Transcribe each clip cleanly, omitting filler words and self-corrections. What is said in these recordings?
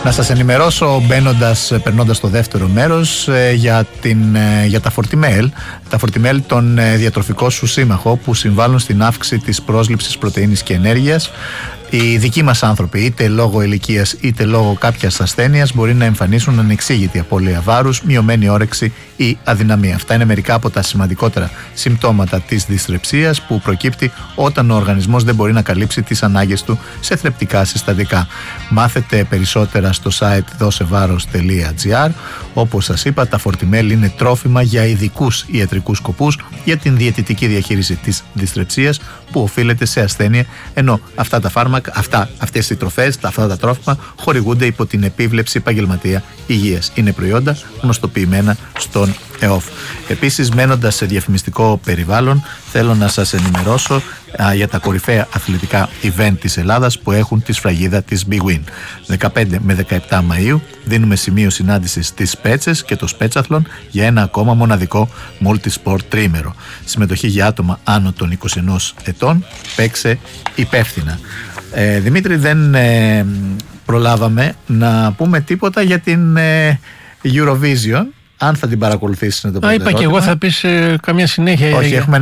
Να σας ενημερώσω περνώντας το δεύτερο μέρος για τα Fortimel. Τα Fortimel, τον διατροφικό σου σύμμαχο που συμβάλλουν στην αύξηση της πρόσληψης πρωτεΐνης και ενέργειας. Οι δικοί μας άνθρωποι, είτε λόγω ηλικίας είτε λόγω κάποιας ασθένειας, μπορεί να εμφανίσουν ανεξήγητη απώλεια βάρους, μειωμένη όρεξη ή αδυναμία. Αυτά είναι μερικά από τα σημαντικότερα συμπτώματα της δυσθρεψίας που προκύπτει όταν ο οργανισμός δεν μπορεί να καλύψει τις ανάγκες του σε θρεπτικά συστατικά. Μάθετε περισσότερα στο site dosevaros.gr. Όπως σας είπα, τα Fortimel είναι τρόφιμα για ειδικούς ιατρικούς σκοπούς για την διαιτητική διαχείριση της δυσθρεψίας που οφείλεται σε ασθένεια, ενώ αυτά τα φάρμακα, αυτές οι τροφές, αυτά τα τρόφιμα χορηγούνται υπό την επίβλεψη επαγγελματία υγείας. Είναι προϊόντα γνωστοποιημένα στον ΕΟΦ. Επίσης, μένοντας σε διαφημιστικό περιβάλλον, θέλω να σας ενημερώσω για τα κορυφαία αθλητικά event της Ελλάδας που έχουν τη σφραγίδα της Big Win. 15 με 17 Μαΐου δίνουμε σημείο συνάντησης στις Σπέτσες και το Σπέτσαθλον για ένα ακόμα μοναδικό multi-sport τρίμερο. Συμμετοχή για άτομα άνω των 21 ετών. Παίξε υπεύθυνα. Δημήτρη, δεν προλάβαμε να πούμε τίποτα για την Eurovision. Αν θα την παρακολουθήσεις είναι το πρώτο είπα και εγώ θα πεις καμιά συνέχεια. Όχι, έχουμε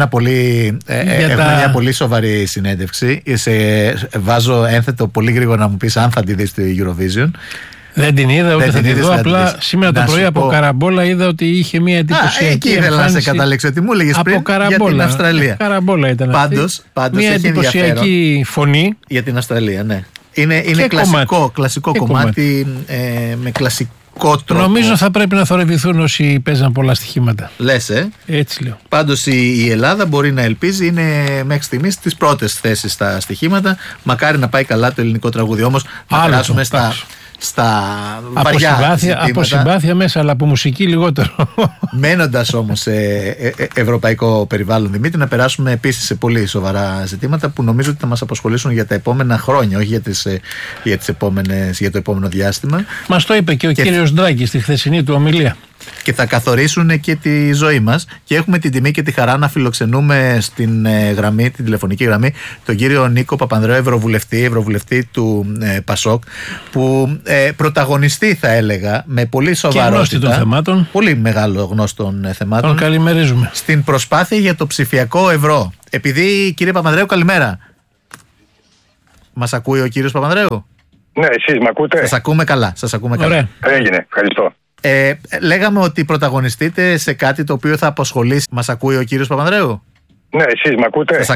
μια πολύ σοβαρή συνέντευξη. Βάζω ένθετο πολύ γρήγορα να μου πεις αν θα τη δεις τη Eurovision. Δεν την είδα, ούτε θα τη δω. Απλά σήμερα το πρωί από Καραμπόλα είδα ότι είχε μια εντυπωσιακή εκεί ήθελα να σε καταλήξω. Τι μου έλεγες πριν για την Αυστραλία. Καραμπόλα ήταν πάντως μια εντυπωσιακή φωνή για την Αυστραλία, ναι. Είναι κλασικό κομμάτι με κλασικό τρόπο. Νομίζω θα πρέπει να θορυβηθούν όσοι παίζαν πολλά στοιχήματα. Λες, Έτσι λέω. Πάντως η Ελλάδα μπορεί να ελπίζει, είναι μέχρι στιγμής στις πρώτες θέσεις στα στοιχήματα. Μακάρι να πάει καλά το ελληνικό τραγούδι. Όμως να περάσουμε στα βαριά ζητήματα. Από συμπάθεια μέσα, αλλά από μουσική λιγότερο. Μένοντας όμως σε ευρωπαϊκό περιβάλλον, Δημήτρη, να περάσουμε επίσης σε πολύ σοβαρά ζητήματα που νομίζω ότι θα μας απασχολήσουν για τα επόμενα χρόνια, όχι για το επόμενο διάστημα. Μας το είπε και ο κύριος Ντράγκη στη χθεσινή του ομιλία. Και θα καθορίσουν και τη ζωή μας. Και έχουμε την τιμή και τη χαρά να φιλοξενούμε στην γραμμή, την τηλεφωνική γραμμή, τον κύριο Νίκο Παπανδρέου, ευρωβουλευτή του ΠΑΣΟΚ, που πρωταγωνιστεί, θα έλεγα, με πολύ σοβαρότητα. Και γνώστη των θεμάτων. Πολύ μεγάλο γνώστων θεμάτων. Τον καλημερίζουμε. Στην προσπάθεια για το ψηφιακό ευρώ. Επειδή, κύριε Παπανδρέου, καλημέρα. Μας ακούει ο κύριος Παπανδρέου? Ναι, εσείς με ακούτε? Σας ακούμε καλά. Ωραία. Έγινε, ευχαριστώ. Λέγαμε ότι πρωταγωνιστείτε σε κάτι το οποίο θα απασχολήσει. Μας ακούει ο κύριος Παπανδρέου? Ναι, εσείς με ακούτε?